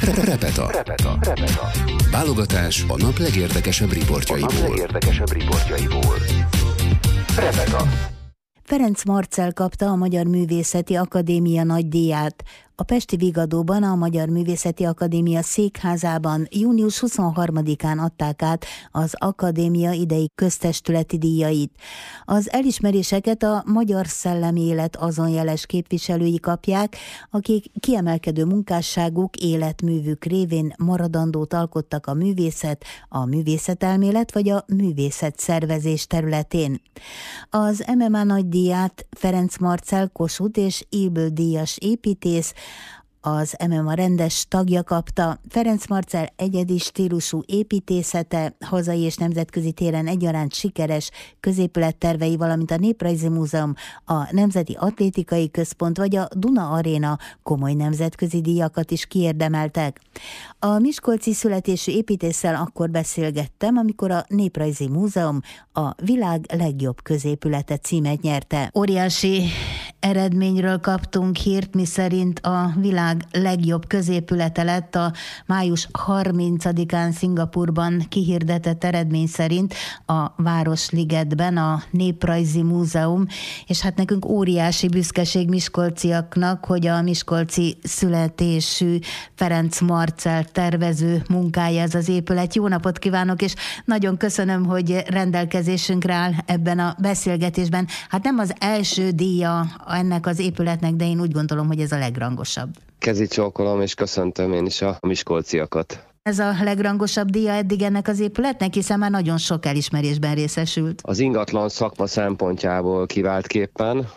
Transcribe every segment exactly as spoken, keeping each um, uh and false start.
Repeta. Repeta. Repeta. Válogatás a nap legérdekesebb riportjaiból. A nap legérdekesebb riportjaiból. Repeta. Ferenc Marcell kapta a Magyar Művészeti Akadémia nagydíját. A pesti Vigadóban, a Magyar Művészeti Akadémia székházában június huszonharmadikán adták át az akadémia idei köztestületi díjait. Az elismeréseket a magyar szellemi élet azon jeles képviselői kapják, akik kiemelkedő munkásságuk, életművük révén maradandót alkottak a művészet, a művészetelmélet vagy a művészetszervezés területén. Az em em á nagydíját Ferenc Marcell Kossuth és Ybl díjas építész, az em em á rendes tagja kapta. Ferenc Marcell egyedi stílusú építészete, hazai és nemzetközi téren egyaránt sikeres középülettervei, valamint a Néprajzi Múzeum, a Nemzeti Atlétikai Központ vagy a Duna Aréna komoly nemzetközi díjakat is kiérdemeltek. A miskolci születésű építéssel akkor beszélgettem, amikor a Néprajzi Múzeum a világ legjobb középülete címet nyerte. Óriási eredményről kaptunk hírt, miszerint a világ legjobb középülete lett a május harmincadikán Szingapurban kihirdetett eredmény szerint a Városligetben a Néprajzi Múzeum, és hát nekünk óriási büszkeség miskolciaknak, hogy a miskolci születésű Ferenc Marcell tervező munkája ez az épület. Jó napot kívánok, és nagyon köszönöm, hogy rendelkezésünkre áll ebben a beszélgetésben. Hát nem az első díja ennek az épületnek, de én úgy gondolom, hogy ez a legrangosabb. Kezi csókolom, és köszöntöm én is a miskolciakat. Ez a legrangosabb díja eddig ennek az épületnek, hiszen már nagyon sok elismerésben részesült. Az ingatlan szakma szempontjából kiváltképpen,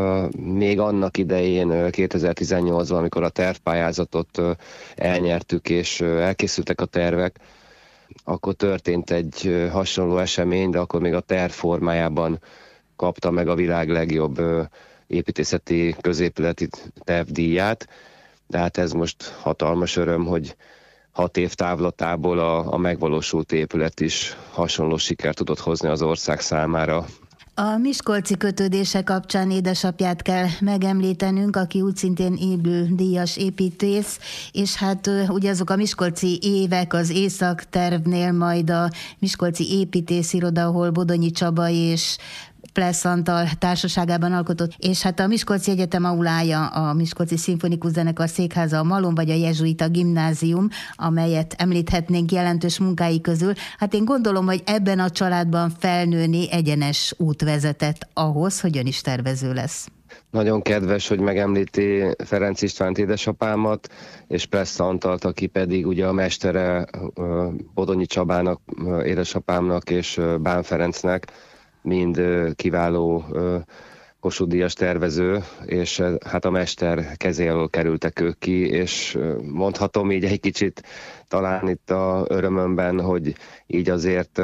még annak idején kétezer-tizennyolcban, amikor a tervpályázatot elnyertük és elkészültek a tervek, akkor történt egy hasonló esemény, de akkor még a terv formájában kapta meg a világ legjobb építészeti középületi tervdíját, de hát ez most hatalmas öröm, hogy hat év távlatából a, a megvalósult épület is hasonló sikert tudott hozni az ország számára. A miskolci kötődése kapcsán édesapját kell megemlítenünk, aki úgy szintén Ybl díjas építész, és hát ugye azok a miskolci évek az Észak-tervnél, majd a miskolci építésziroda, ahol Bodonyi Csaba és Pless Antal társaságában alkotott, és hát a Miskolci Egyetem aulája, a Miskolci Szimfonikus Zenekar székháza, a Malom vagy a Jezsuita Gimnázium, amelyet említhetnénk jelentős munkái közül. Hát én gondolom, hogy ebben a családban felnőni egyenes út vezetett ahhoz, hogy ön is tervező lesz. Nagyon kedves, hogy megemlíti Ferenc Istvánt, édesapámat, és Pless Antalt, aki pedig ugye a mestere Bodonyi Csabának, édesapámnak és Bán Ferencnek, mind kiváló Kossuth-díjas tervező, és hát a mester kezé alól kerültek ők ki, és mondhatom így egy kicsit talán itt a örömömben, hogy így azért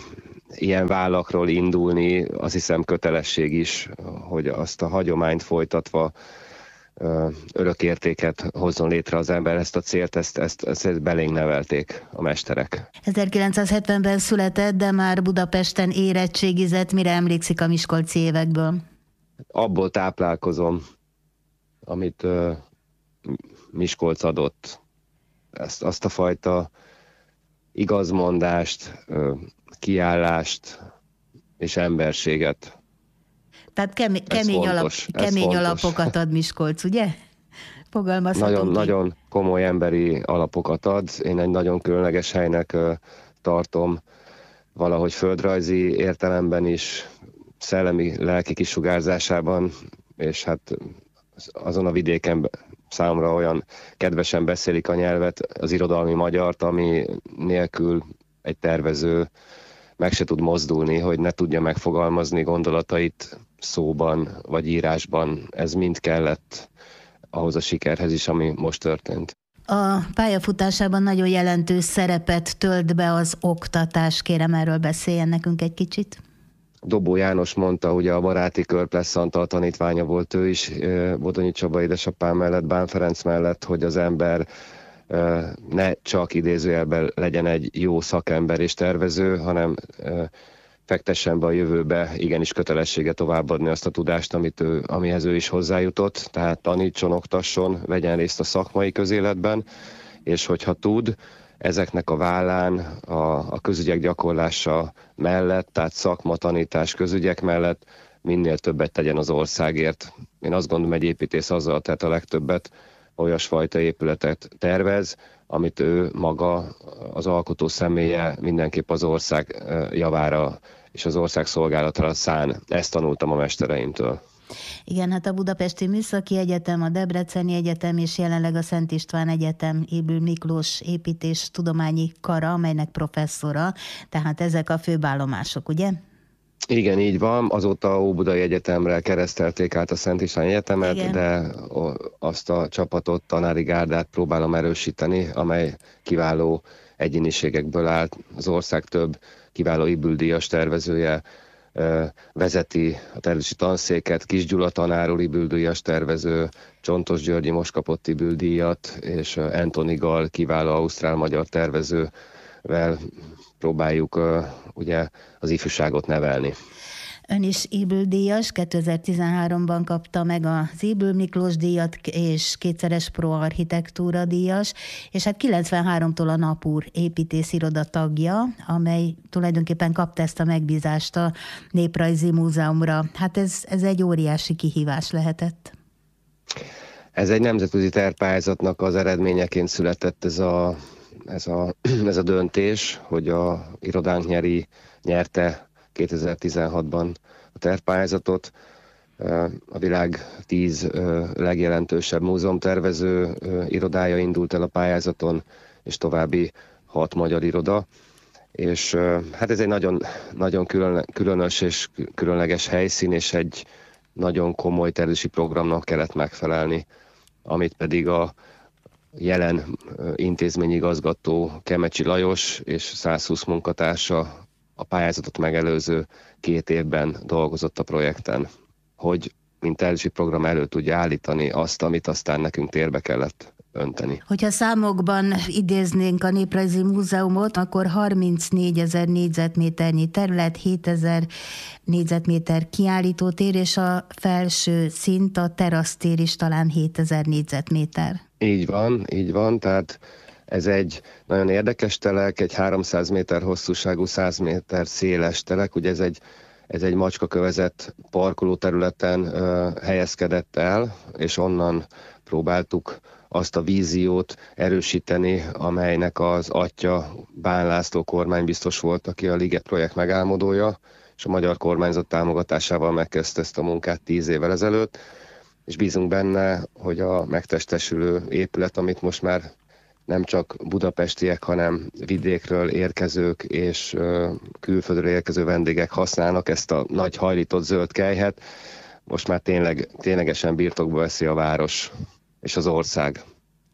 ilyen vállakról indulni, azt hiszem kötelesség is, hogy azt a hagyományt folytatva örökértéket hozzon létre az ember. Ezt a célt, ezt, ezt, ezt belénk nevelték a mesterek. ezerkilencszázhetvenben született, de már Budapesten érettségizett. Mire emlékszik a miskolci évekből? Abból táplálkozom, amit uh, Miskolc adott. Ezt, azt a fajta igazmondást, uh, kiállást és emberséget. Tehát kemé- kemény, alap, kemény alapokat ad Miskolc, ugye? Fogalmazhatunk nagyon, nagyon komoly emberi alapokat ad. Én egy nagyon különleges helynek uh, tartom, valahogy földrajzi értelemben is, szellemi, lelki kisugárzásában, és hát azon a vidéken számomra olyan kedvesen beszélik a nyelvet, az irodalmi magyart, ami nélkül egy tervező meg se tud mozdulni, hogy ne tudja megfogalmazni gondolatait szóban vagy írásban. Ez mind kellett ahhoz a sikerhez is, ami most történt. A pályafutásában nagyon jelentős szerepet tölt be az oktatás. Kérem, erről beszéljen nekünk egy kicsit. Dobó János mondta, ugye a baráti kör, Pless Antal tanítványa volt ő is, Bodonyi Csaba édesapám mellett, Bán Ferenc mellett, hogy az ember ne csak idézőjelben legyen egy jó szakember és tervező, hanem fektessen be a jövőbe, igenis kötelessége továbbadni azt a tudást, amit ő, amihez ő is hozzájutott, tehát tanítson, oktasson, vegyen részt a szakmai közéletben, és hogyha tud, ezeknek a vállán a, a közügyek gyakorlása mellett, tehát szakmatanítás közügyek mellett minél többet tegyen az országért. Én azt gondolom, egy építész azzal tett a legtöbbet, olyasfajta épületet tervez, amit ő maga, az alkotó személye mindenképp az ország javára és az ország szolgálatra szán. Ezt tanultam a mestereimtől. Igen, hát a Budapesti Műszaki Egyetem, a Debreceni Egyetem és jelenleg a Szent István Egyetem Ébül Miklós építés tudományi kara, amelynek professzora, tehát ezek a főállomások, ugye? Igen, így van. Azóta a Óbudai Egyetemre keresztelték át a Szent István Egyetemet, igen. De azt a csapatot, tanári gárdát próbálom erősíteni, amely kiváló egyéniségekből állt. Az ország több kiváló Ybül-díjas tervezője vezeti a tervezési tanszéket, Kis Gyula tanár úr Ybül-díjas tervező, Csontos Györgyi most kapott Ybül-díjat, és Anthony Gall kiváló ausztrál-magyar tervezővel próbáljuk uh, ugye az ifjúságot nevelni. Ön is Ybül-díjas, kétezer-tizenháromban kapta meg az Ybül Miklós díjat, és kétszeres Pro Architektúra díjas, és hát kilencvenháromtól a Napúr építésziroda tagja, amely tulajdonképpen kapta ezt a megbízást a Néprajzi Múzeumra. Hát ez, ez egy óriási kihívás lehetett. Ez egy nemzetközi tervpályázatnak az eredményeként született ez a Ez a, ez a döntés, hogy a irodánk nyeri, nyerte kétezer-tizenhatban a tervpályázatot. A világ tíz legjelentősebb múzeumtervező irodája indult el a pályázaton, és további hat magyar iroda. És hát ez egy nagyon, nagyon külön, különös és különleges helyszín, és egy nagyon komoly tervezési programnak kellett megfelelni, amit pedig a jelen intézményigazgató Kemecsi Lajos és százhúsz munkatársa a pályázatot megelőző két évben dolgozott a projekten, hogy mint tervezési program elő tudja állítani azt, amit aztán nekünk térbe kellett önteni. Hogyha számokban idéznénk a Néprajzi Múzeumot, akkor harmincnégyezer négyzetméternyi terület, hétezer négyzetméter kiállítótér, és a felső szint, a terasztér is talán hétezer négyzetméter. Így van, így van, tehát ez egy nagyon érdekes telek, egy háromszáz méter hosszúságú, száz méter széles telek, ugye ez egy, ez egy macskakövezett parkolóterületen uh, helyezkedett el, és onnan próbáltuk azt a víziót erősíteni, amelynek az atya Bán László kormánybiztos volt, aki a Liget projekt megálmodója, és a magyar kormányzat támogatásával megkezdte ezt a munkát tíz évvel ezelőtt, és bízunk benne, hogy a megtestesülő épület, amit most már nem csak budapestiek, hanem vidékről érkezők és külföldről érkező vendégek használnak ezt a nagy hajlított zöld kelyhet, most már tényleg, ténylegesen birtokba veszi a város és az ország.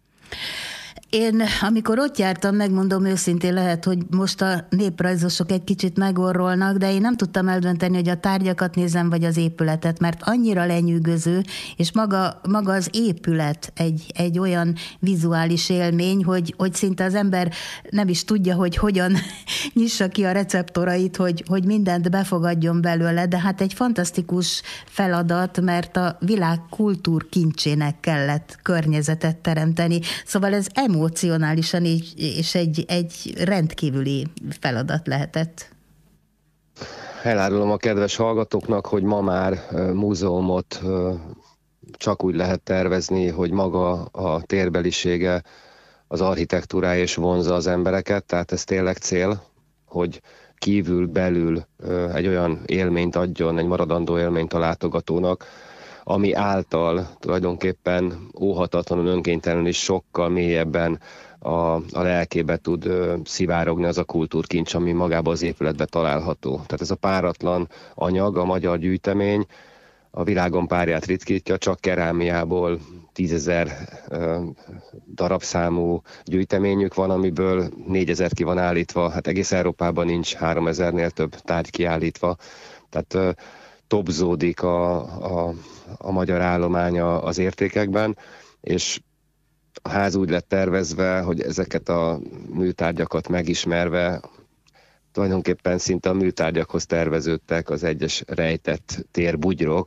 Én, amikor ott jártam, megmondom őszintén, lehet, hogy most a néprajzosok egy kicsit megorrolnak, de én nem tudtam eldönteni, hogy a tárgyakat nézem, vagy az épületet, mert annyira lenyűgöző, és maga, maga az épület egy, egy olyan vizuális élmény, hogy, hogy szinte az ember nem is tudja, hogy hogyan nyissa ki a receptorait, hogy, hogy mindent befogadjon belőle, de hát egy fantasztikus feladat, mert a világ kultúrkincsének kellett környezetet teremteni. Szóval ez emocionálisan és egy, egy rendkívüli feladat lehetett. Elárulom a kedves hallgatóknak, hogy ma már múzeumot csak úgy lehet tervezni, hogy maga a térbelisége, az architektúrája is vonzza az embereket, tehát ez tényleg cél, hogy kívül, belül egy olyan élményt adjon, egy maradandó élményt a látogatónak, ami által tulajdonképpen óhatatlanul, önkéntelenül is sokkal mélyebben a, a lelkébe tud ö, szivárogni az a kultúrkincs, ami magában az épületben található. Tehát ez a páratlan anyag, a magyar gyűjtemény a világon párját ritkítja, csak kerámiából tízezer ö, darabszámú gyűjteményük van, amiből négyezer ki van állítva, hát egész Európában nincs háromezernél több tárgy kiállítva. Tehát ö, tobzódik a, a, a magyar állománya az értékekben, és a ház úgy lett tervezve, hogy ezeket a műtárgyakat megismerve tulajdonképpen szinte a műtárgyakhoz terveződtek az egyes rejtett térbugyrok,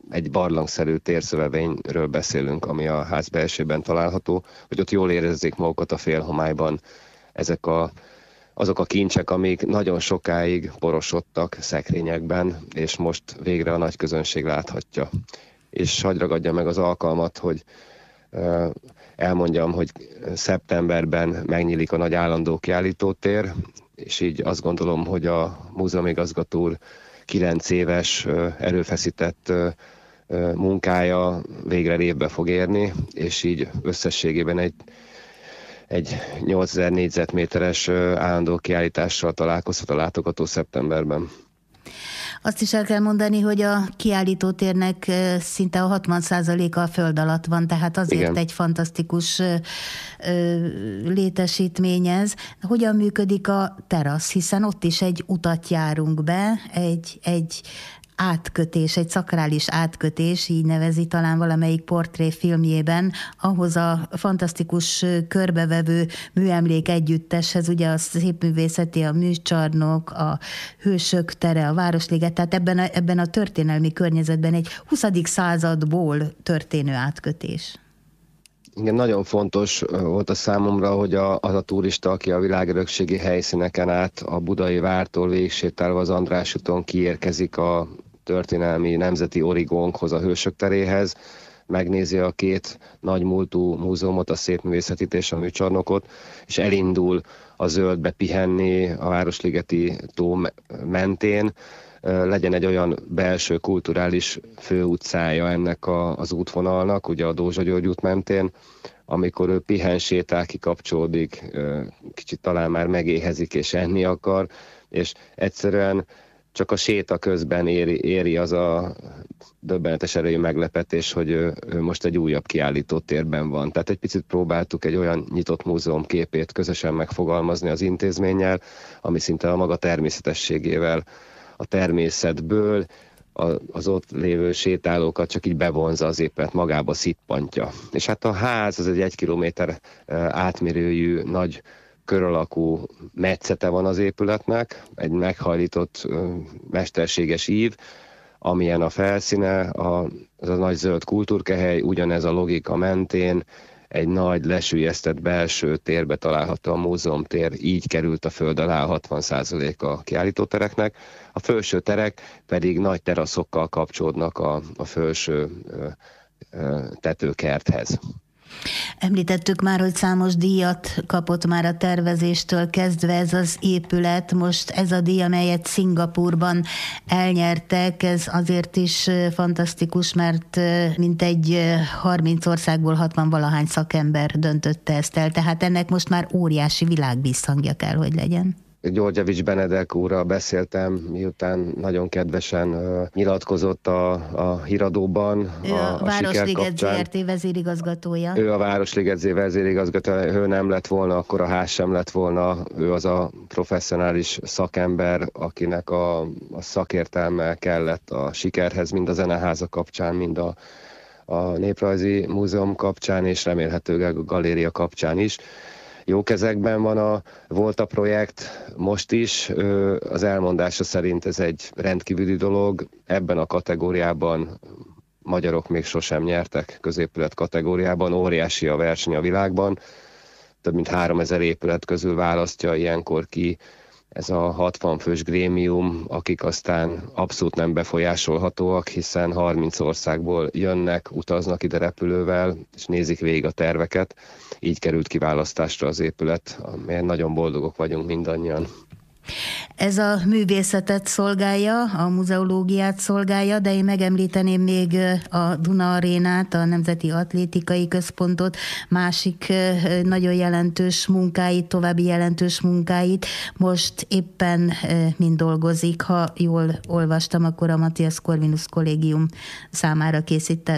egy barlangszerű térszövevényről beszélünk, ami a ház belsőben található, hogy ott jól érezzék magukat a félhomályban ezek a, azok a kincsek, amik nagyon sokáig porosodtak szekrényekben, és most végre a nagy közönség láthatja. És hadd ragadja meg az alkalmat, hogy elmondjam, hogy szeptemberben megnyílik a nagy állandó kiállítótér, és így azt gondolom, hogy a múzeumigazgató úr kilenc éves erőfeszített munkája végre révbe fog érni, és így összességében egy, egy nyolcezer négyzetméteres állandó kiállítással találkozhat a látogató szeptemberben. Azt is el kell mondani, hogy a kiállítótérnek szinte a hatvan százaléka a föld alatt van, tehát azért igen, egy fantasztikus létesítmény ez. Hogyan működik a terasz? Hiszen ott is egy utat járunk be, egy, egy átkötés, egy szakrális átkötés, így nevezi talán valamelyik portréfilmjében, ahhoz a fantasztikus körbevevő műemlék együtteshez, ugye a szépművészeti, a műcsarnok, a hősök tere, a Városliget, tehát ebben a, ebben a történelmi környezetben egy huszadik századból történő átkötés. Igen, nagyon fontos volt a számomra, hogy a, az a turista, aki a világörökségi helyszíneken át a Budai Vártól végigsétálva az András úton kiérkezik a történelmi nemzeti origónkhoz, a Hősök teréhez, megnézi a két nagymúltú múzeumot, a Szépművészetit és a Műcsarnokot, és elindul a zöldbe pihenni a Városligeti tó mentén, legyen egy olyan belső kulturális főutcája ennek a, az útvonalnak, ugye a Dózsa György út mentén, amikor ő pihen, sétál, kikapcsolódik, kicsit talán már megéhezik és enni akar, és egyszerűen csak a séta közben éri, éri az a döbbenetes erejű meglepetés, hogy ő, ő most egy újabb kiállítótérben van. Tehát egy picit próbáltuk egy olyan nyitott múzeum képét közösen megfogalmazni az intézménnyel, ami szinte a maga természetességével, a természetből az ott lévő sétálókat csak így bevonza az épület, magába szippantja. És hát a ház az egy egy kilométer átmérőjű nagy kör alakú metszete van az épületnek, egy meghajlított mesterséges ív, amilyen a felszíne, a, az a nagy zöld kultúrkehely, ugyanez a logika mentén egy nagy lesüllyesztett belső térbe található a múzeumtér, így került a föld alá hatvan százalék a kiállítótereknek. A felső terek pedig nagy teraszokkal kapcsolódnak a, a felső ö, ö, tetőkerthez. Említettük már, hogy számos díjat kapott már a tervezéstől kezdve ez az épület. Most ez a díj, amelyet Szingapúrban elnyertek, ez azért is fantasztikus, mert mintegy harminc országból hatvan valahány szakember döntötte ezt el, tehát ennek most már óriási világvízhangja kell, hogy legyen. Györgyevics Benedek úrral beszéltem, miután nagyon kedvesen uh, nyilatkozott a, a híradóban. Ő a, a Városliget zé er té vezérigazgatója. Ő a Városliget zé er té vezérigazgatója, ő nem lett volna, akkor a ház sem lett volna. Ő az a professzionális szakember, akinek a, a szakértelme kellett a sikerhez, mind a Zeneháza kapcsán, mind a, a Néprajzi Múzeum kapcsán, és remélhetőleg a galéria kapcsán is. Jó kezekben van a, volt a projekt, most is, az elmondása szerint ez egy rendkívüli dolog, ebben a kategóriában magyarok még sosem nyertek középület kategóriában, óriási a verseny a világban, több mint háromezer épület közül választja ilyenkor ki ez a hatvan fős grémium, akik aztán abszolút nem befolyásolhatóak, hiszen harminc országból jönnek, utaznak ide repülővel, és nézik végig a terveket. Így került kiválasztásra az épület, amelyen nagyon boldogok vagyunk mindannyian. Ez a művészetet szolgálja, a muzeológiát szolgálja, de én megemlíteném még a Duna Arénát, a Nemzeti Atlétikai Központot, másik nagyon jelentős munkáit, további jelentős munkáit. Most éppen mind dolgozik, ha jól olvastam, akkor a Matthias Corvinus Kollégium számára készített